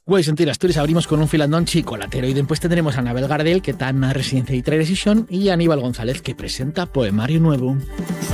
Guay, sentir Asturias, abrimos con un filandón chocolatero y después tendremos a Anabel Gardel, que está en una residencia de Trade Decision, y Aníbal González, que presenta poemario nuevo.